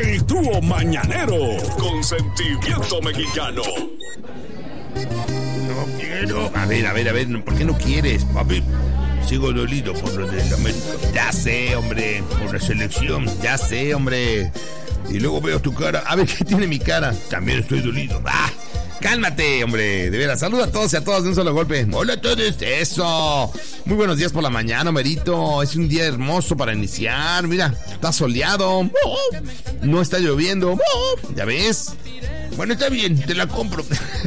El dúo mañanero con sentimiento mexicano. No quiero. A ver, ¿por qué no quieres, papi? Sigo dolido por lo del América. Ya sé, hombre, por la selección. Ya sé, hombre. Y luego veo tu cara. A ver, ¿qué tiene mi cara? También estoy dolido. ¡Ah! Cálmate, hombre, de veras. Saluda a todos y a todas de un solo golpe. Hola a todos, eso. Muy buenos días por la mañana, Merito. Es un día hermoso para iniciar. Mira, está soleado. No está lloviendo. ¿Ya ves? Bueno, está bien, te la compro.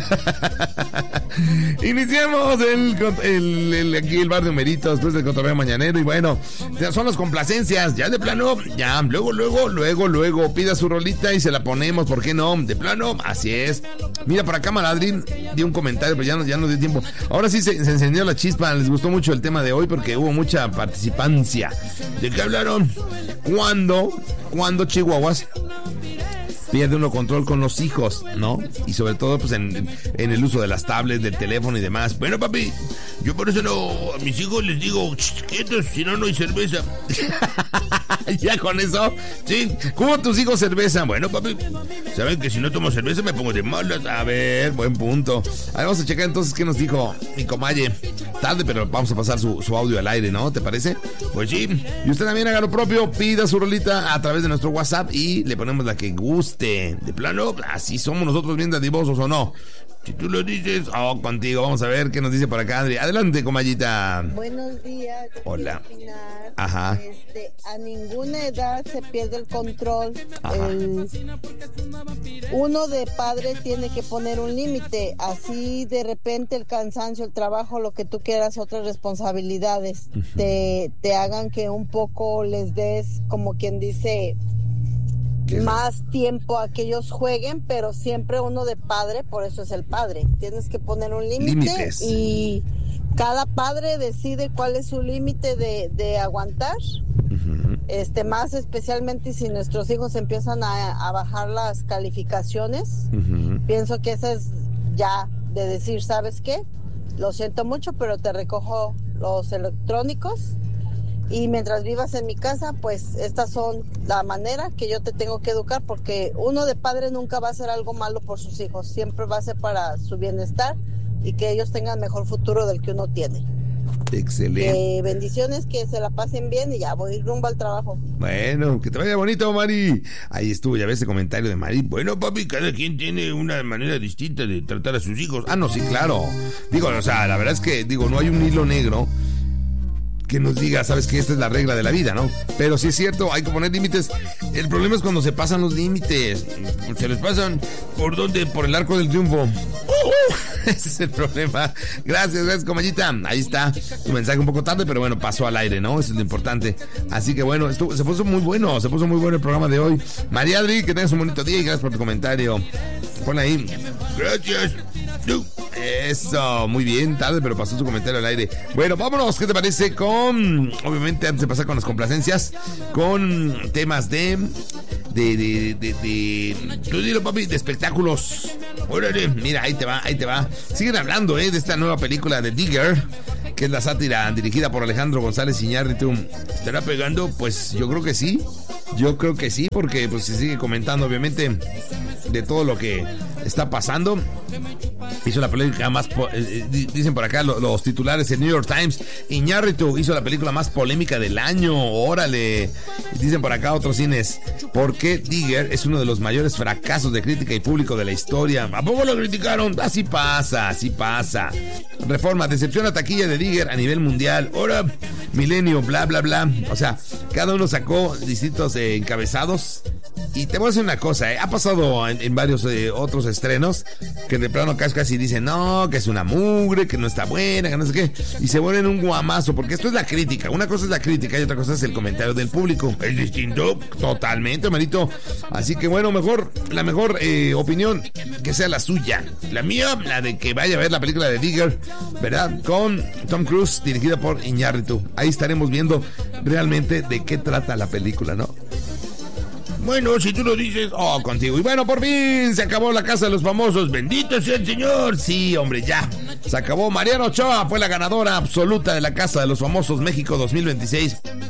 Iniciamos aquí el bar de Merito después del cotorreo mañanero. Y bueno, ya son las complacencias. Ya de plano, ya, luego pida su rolita y se la ponemos. ¿Por qué no? De plano, así es. Mira, por acá Maladrín dio un comentario, pero ya no dio tiempo. Ahora sí se encendió la chispa. Les gustó mucho el tema de hoy porque hubo mucha participancia. ¿De qué hablaron? ¿Cuándo Chihuahuas pierde uno control con los hijos, ¿no? Y sobre todo, pues, en el uso de las tablets, del teléfono y demás. Bueno, papi, yo por eso a mis hijos les digo, quietos, si no hay cerveza. Ya con eso, sí. ¿Cómo tus hijos cerveza? Bueno, papi, saben que si no tomo cerveza me pongo de malas. A ver, buen punto. A ver, vamos a checar entonces qué nos dijo mi comalle. Tarde, pero vamos a pasar su audio al aire, ¿no? ¿Te parece? Pues sí. Y usted también haga lo propio, pida su rolita a través de nuestro WhatsApp y le ponemos la que guste. De plano, así somos nosotros bien dadivosos, ¿o no? Si tú lo dices, contigo. Vamos a ver qué nos dice por acá, Adri. Adelante, comayita. Buenos días. Hola. Opinar. Ajá. A ninguna edad se pierde el control. Uno de padre tiene que poner un límite. Así de repente el cansancio, el trabajo, lo que tú quieras, otras responsabilidades, te hagan que un poco les des, como quien dice, más tiempo a que ellos jueguen, pero siempre uno de padre, por eso es el padre. Tienes que poner un límite y cada padre decide cuál es su límite de aguantar. Más especialmente si nuestros hijos empiezan a bajar las calificaciones. Pienso que esa es ya de decir, ¿sabes qué? Lo siento mucho, pero te recojo los electrónicos. Y mientras vivas en mi casa, pues estas son la manera que yo te tengo que educar, porque uno de padre nunca va a hacer algo malo por sus hijos, siempre va a ser para su bienestar y que ellos tengan mejor futuro del que uno tiene. Excelente. Bendiciones, que se la pasen bien y ya voy rumbo al trabajo. Bueno, que te vaya bonito, Mari. Ahí estuvo, ya ves ese comentario de Mari. Bueno, papi, cada quien tiene una manera distinta de tratar a sus hijos. No, sí, claro. Digo, o sea, la verdad es que, no hay un hilo negro que nos diga, sabes que esta es la regla de la vida, ¿no? Pero sí es cierto, hay que poner límites. El problema es cuando se pasan los límites. Se les pasan, ¿por dónde? Por el arco del triunfo. Ese es el problema. Gracias, comayita. Ahí está tu mensaje un poco tarde, pero bueno, pasó al aire, ¿no? Eso es lo importante. Así que bueno, se puso muy bueno el programa de hoy. María Adri, que tengas un bonito día y gracias por tu comentario. Pon ahí. Gracias. Eso, muy bien, tarde, pero pasó su comentario al aire. Bueno, vámonos, ¿qué te parece con, obviamente, antes de pasar con las complacencias, con temas tú dilo, papi, de espectáculos? Órale, mira, ahí te va. Siguen hablando, de esta nueva película de Digger, que es la sátira dirigida por Alejandro González Iñárritu. ¿Estará pegando? Pues yo creo que sí, porque pues se sigue comentando, obviamente, de todo lo que está pasando. Hizo la película más dicen por acá los titulares en New York Times, Iñárritu hizo la película más polémica del año. Órale, dicen por acá otros cines, porque Digger es uno de los mayores fracasos de crítica y público de la historia. ¿A poco lo criticaron? Así pasa. Reforma, decepciona taquilla de Digger a nivel mundial. Ahora, Milenio, bla bla bla. O sea, cada uno sacó distintos encabezados. Y te voy a decir una cosa, ha pasado en varios otros estrenos que de plano casi dicen, no, que es una mugre, que no está buena, que no sé qué, y se vuelven un guamazo, porque esto es la crítica. Una cosa es la crítica y otra cosa es el comentario del público. Es distinto, totalmente, manito. Así que bueno, la mejor opinión que sea la suya. La mía, la de que vaya a ver la película de Digger, ¿verdad? Con Tom Cruise, dirigida por Iñárritu. Ahí estaremos viendo realmente de qué trata la película, ¿no? Bueno, si tú lo dices, contigo. Y bueno, por fin se acabó la Casa de los Famosos. Bendito sea el Señor. Sí, hombre, ya. Se acabó. Mariana Ochoa fue la ganadora absoluta de la Casa de los Famosos México 2026.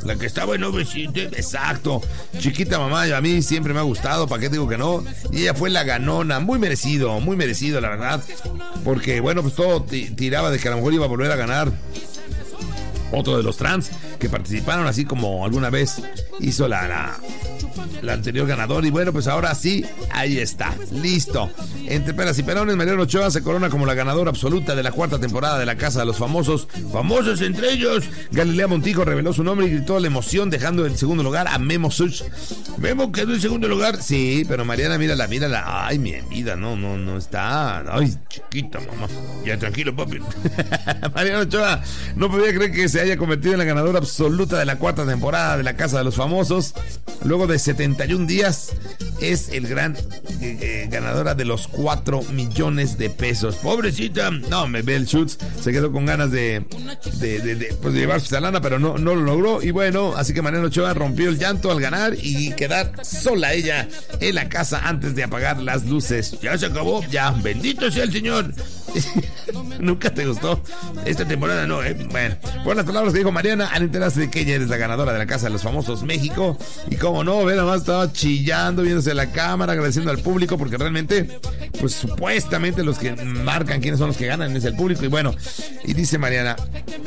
La que estaba en OV7. Exacto. Chiquita mamá, a mí siempre me ha gustado, ¿para qué digo que no? Y ella fue la ganona, muy merecido, la verdad. Porque, bueno, pues todo tiraba de que a lo mejor iba a volver a ganar otro de los trans que participaron, así como alguna vez hizo la anterior ganador. Y bueno, pues ahora sí, ahí está, listo. Entre peras y perones, Mariana Ochoa se corona como la ganadora absoluta de la 4ª temporada de La Casa de los Famosos. Famosos entre ellos, Galilea Montijo reveló su nombre y gritó la emoción, dejando en segundo lugar a Memo Such. Memo quedó en segundo lugar, sí, pero Mariana, mírala. Ay, mi vida, no está. Ay, chiquita mamá, ya tranquilo, papi. Mariana Ochoa no podía creer que se haya convertido en la ganadora absoluta de la 4ª temporada de La Casa de los Famosos. Luego de 71 días es el gran ganadora de los 4 millones de pesos. Pobrecita, no, Bell Schutz se quedó con ganas de llevarse esa lana, pero no lo logró. Y bueno, así que Mariana Ochoa rompió el llanto al ganar y quedar sola ella en la casa antes de apagar las luces. Ya se acabó, ya, bendito sea el Señor. Nunca te gustó esta temporada, no, Bueno, por las palabras que dijo Mariana al enterarse de que ella es la ganadora de La Casa de los Famosos México. Y como no, ve, nada más estaba chillando, viéndose la cámara, agradeciendo al público, porque realmente, pues supuestamente los que marcan quiénes son los que ganan es el público. Y bueno, y dice Mariana,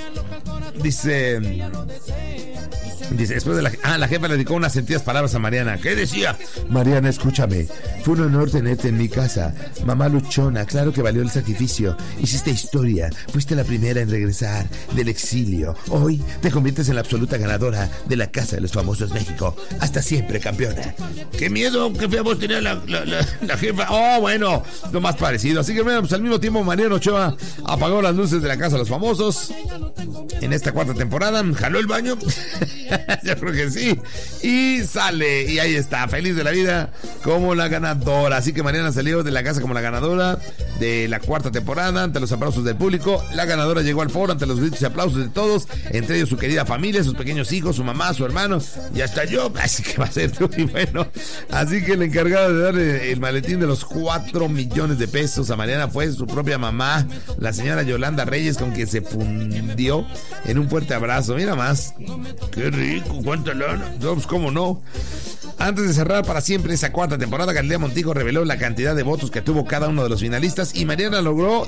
dice, después de la jefa le dedicó unas sentidas palabras a Mariana. ¿Qué decía? Mariana, escúchame. Fue un honor tenerte en mi casa. Mamá luchona, claro que valió el sacrificio. Hiciste historia. Fuiste la primera en regresar del exilio. Hoy te conviertes en la absoluta ganadora de La Casa de los Famosos México. Hasta siempre, campeona. ¡Qué miedo! ¡Qué fea voz tenía la jefa! ¡Oh, bueno! Lo más parecido. Así que, bueno, pues al mismo tiempo Mariana Ochoa apagó las luces de La Casa de los Famosos en esta 4ª temporada. ¿Jaló el baño? Yo creo que sí. Y sale, y ahí está, feliz de la vida como la ganadora. Así que Mariana salió de la casa como la ganadora de la 4ª temporada, ante los aplausos del público. La ganadora llegó al foro ante los gritos y aplausos de todos, entre ellos su querida familia, sus pequeños hijos, su mamá, su hermano y hasta yo. Así que va a ser tú. Y bueno, así que la encargada de darle el maletín de los 4 millones de pesos a Mariana fue su propia mamá, la señora Yolanda Reyes, con quien se fundió en un fuerte abrazo. Mira más, qué rico, cuánta lana. Pues cómo no. Antes de cerrar para siempre esa 4ª temporada, Galilea Montijo reveló la cantidad de votos que tuvo cada uno de los finalistas y Mariana logró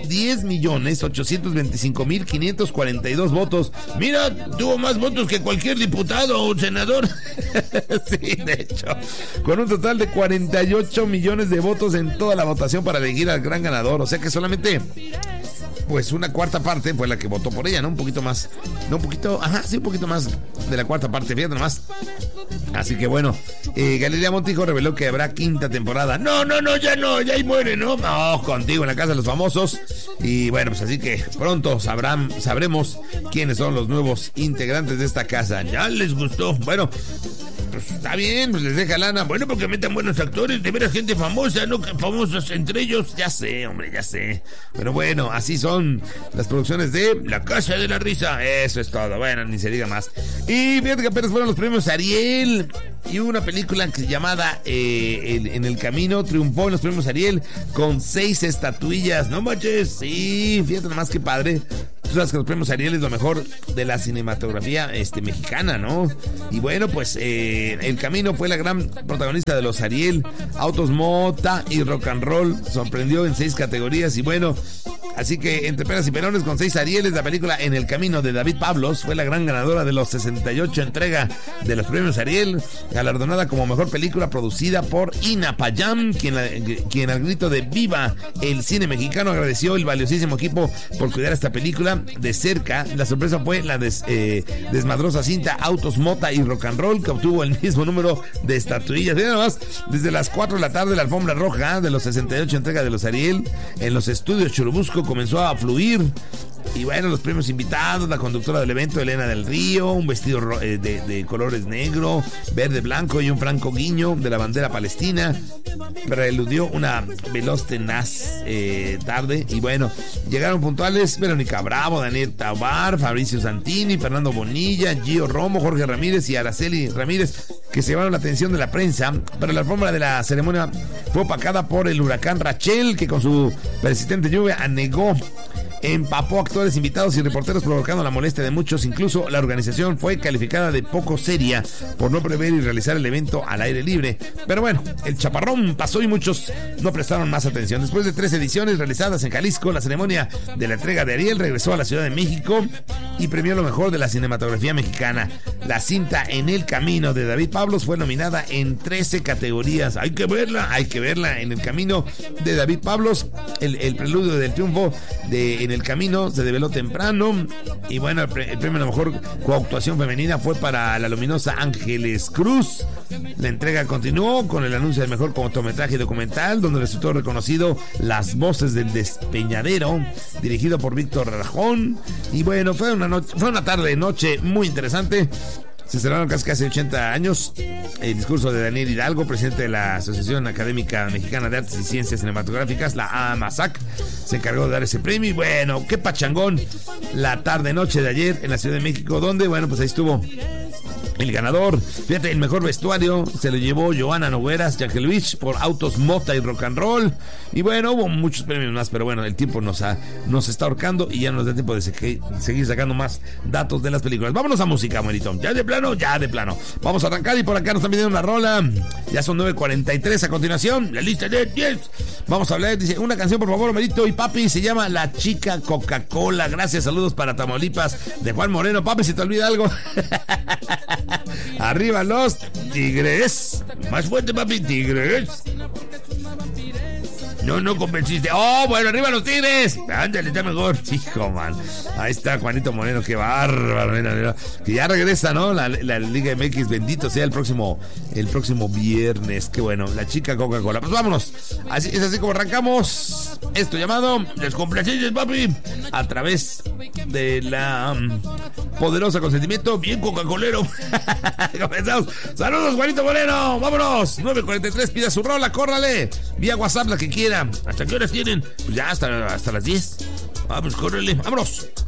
10.825.542 votos. Mira, tuvo más votos que cualquier diputado o senador. Sí, de hecho, con un total de 48 millones de votos en toda la votación para elegir al gran ganador. O sea que solamente, pues, una 4ª parte fue la que votó por ella, ¿no? Un poquito más, no un poquito, sí, un poquito más de la 4ª parte, fíjate nomás. Así que bueno, Galilea Montijo reveló que habrá 5ª temporada. No, ya ahí muere, ¿no? No, contigo en La Casa de los Famosos. Y bueno, pues así que pronto sabremos quiénes son los nuevos integrantes de esta casa. ¿Ya les gustó? Bueno, pues está bien, pues les deja lana. Bueno, porque metan buenos actores, de veras gente famosa, ¿no? Famosos entre ellos. Ya sé, hombre, ya sé. Pero bueno, así son las producciones de La Casa de la Risa. Eso es todo. Bueno, ni se diga más. Y fíjate que apenas fueron los premios Ariel. Y hubo una película llamada En el Camino. Triunfó en los premios Ariel con 6 estatuillas. No manches. Sí, fíjate nomás qué padre. Tú sabes que los premios Ariel es lo mejor de la cinematografía mexicana, ¿no? Y bueno, pues El Camino fue la gran protagonista de los Ariel. Autos, mota y rock and roll. Sorprendió en 6 categorías. Y bueno, así que entre peras y perones, con 6 Arieles, la película En el Camino de David Pablos fue la gran ganadora de los 68 entrega de los premios Ariel, galardonada como mejor película producida por Ina Payam, quien al grito de ¡Viva el cine mexicano! Agradeció el valiosísimo equipo por cuidar esta película de cerca. La sorpresa fue la desmadrosa cinta Autos, Mota y Rock and Roll, que obtuvo el mismo número de estatuillas. Mira nomás, desde las 4 de la tarde la alfombra roja de los 68 entrega de los Ariel en los estudios Churubusco comenzó a fluir. Y bueno, los premios invitados, la conductora del evento, Elena del Río, un vestido de colores negro, verde, blanco y un franco guiño de la bandera palestina, preludió una veloz tenaz tarde. Y bueno, llegaron puntuales Verónica Bravo, Daniel Tabar, Fabricio Santini, Fernando Bonilla, Gio Romo, Jorge Ramírez y Araceli Ramírez, que se llevaron la atención de la prensa. Pero la alfombra de la ceremonia fue opacada por el huracán Rachel, que con su persistente lluvia anegó empapó a actores, invitados y reporteros, provocando la molestia de muchos. Incluso la organización fue calificada de poco seria por no prever y realizar el evento al aire libre. Pero bueno, el chaparrón pasó y muchos no prestaron más atención. Después de 3 ediciones realizadas en Jalisco, la ceremonia de la entrega de Ariel regresó a la Ciudad de México y premió lo mejor de la cinematografía mexicana. La cinta En el Camino de David Pablos fue nominada en 13 categorías. Hay que verla. En el Camino de David Pablos. El preludio del triunfo de En el Camino se develó temprano. Y bueno, el premio a la mejor coactuación femenina fue para la luminosa Ángeles Cruz. La entrega continuó con el anuncio del mejor cortometraje documental, donde resultó reconocido Las Voces del Despeñadero, dirigido por Víctor Rajón. Y bueno, fue una tarde-noche muy interesante. Se celebraron casi 80 años. El discurso de Daniel Hidalgo, presidente de la Asociación Académica Mexicana de Artes y Ciencias Cinematográficas, la AMASAC, se encargó de dar ese premio. Y bueno, qué pachangón la tarde-noche de ayer en la Ciudad de México, donde, bueno, pues ahí estuvo el ganador. Fíjate, el mejor vestuario se lo llevó Joana Nogueras Yankelovich por Autos, Mota y Rock and Roll. Y bueno, hubo muchos premios más, pero bueno, el tiempo nos está ahorcando y ya no nos da tiempo de seguir sacando más datos de las películas. Vámonos a música, Marito. Ya de plano. Vamos a arrancar y por acá nos están pidiendo una rola. Ya son 9:43 a continuación. La lista de 10. Vamos a hablar, dice, una canción por favor, Marito y papi, se llama La Chica Coca-Cola. Gracias, saludos para Tamaulipas de Juan Moreno. Papi, si te olvida algo. Arriba los Tigres. Más fuerte, papi, Tigres. No convenciste. Oh, bueno, arriba los Tigres. Ándale, está mejor. Hijo, man. Ahí está Juanito Moreno, qué bárbaro. Mira. Que ya regresa, ¿no? La Liga MX, bendito sea el próximo viernes. Qué bueno, La Chica Coca-Cola. Pues vámonos. Es así como arrancamos esto llamado Descomplacencias, papi, a través de la poderosa consentimiento bien coca-colero. Comenzamos. Saludos, Juanito Moreno. Vámonos. 9:43, pida su rola, córrale. Vía WhatsApp la que quiera. ¿Hasta qué horas tienen? Pues ya hasta las 10. Vamos, córrele. Vámonos.